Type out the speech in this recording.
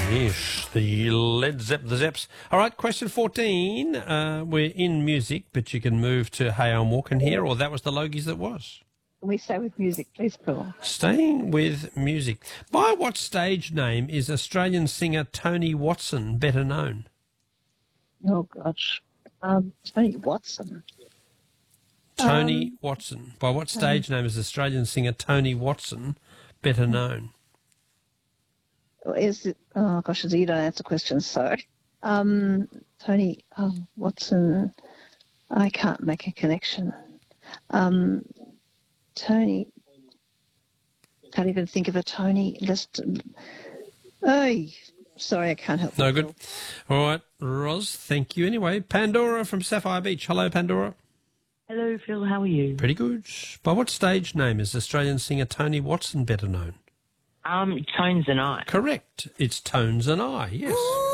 Yes, the Led Zepp, the Zeps. All right, question 14. We're in music, but you can move to Hey, I'm Walking Here, or That Was the Logies That Was. We stay with music, please, Paul. Staying with music. By what stage name is Australian singer Tony Watson better known? Oh, gosh. Tony Watson. Tony Watson. By what stage name is Australian singer Tony Watson better known? Is it? Oh, gosh, you don't answer questions, sorry. Tony Watson. I can't make a connection. Tony. Can't even think of a Tony. Sorry, I can't help. No good. All right, Roz, thank you anyway. Pandora from Sapphire Beach. Hello, Pandora. Hello, Phil. How are you? Pretty good. By what stage name is Australian singer Tony Watson better known? Tones and I. Correct. It's Tones and I, yes.